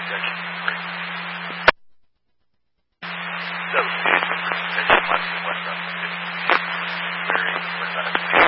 Objection. So, as you must what's up. Very, what about it?